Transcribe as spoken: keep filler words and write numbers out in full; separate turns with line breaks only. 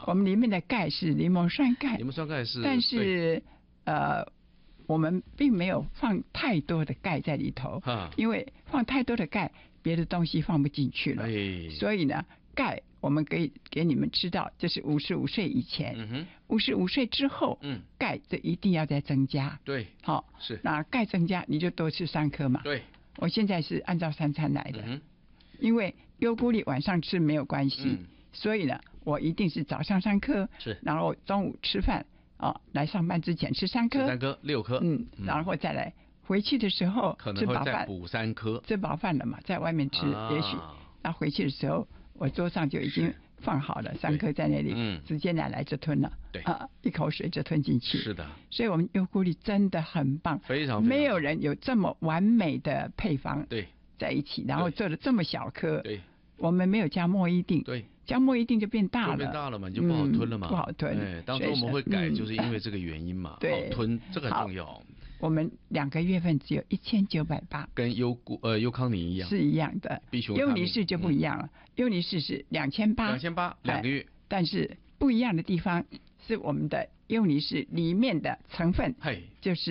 我们里面的钙是柠檬酸钙，
柠檬酸钙是，
但是呃，我们并没有放太多的钙在里头，因为放太多的钙，别的东西放不进去了。哎、所以呢，钙我们可以给你们吃到，就是五十五岁以前，五十五岁之后，嗯，钙这一定要再增加。
对，
好、哦，是那钙增加，你就多吃三颗嘛。
对，
我现在是按照三餐来的，嗯、因为优菇粒晚上吃没有关系。嗯，所以呢，我一定是早上三颗，是，然后中午吃饭啊、哦，来上班之前吃三颗，
三颗六颗，
嗯，然后再来回去的时候
可能会再补三颗，
吃饱饭了嘛，在外面吃，啊、也许那回去的时候，我桌上就已经放好了三颗在那里，嗯，直接拿来就吞了，对啊，一口水就吞进去，
是的，
所以我们优菇粒真的很棒，
非常，
没有人有这么完美的配方，
对，
在一起，然后做的这么小颗，
对。
我们没有加莫伊定，
对，
加莫伊定就变大了，
就变大了嘛，你就不好吞了嘛，
嗯、不好吞。
哎，当初我们会改，就是因为这个原因嘛，
对，
好吞，这个很重要。
我们两个月份只有一千九百八，
跟优固呃优康宁一样，
是一样的。优尼氏就不一样了，优尼氏是两千八，
两千八两个月，
但是不一样的地方是我们的优尼氏里面的成分，就是。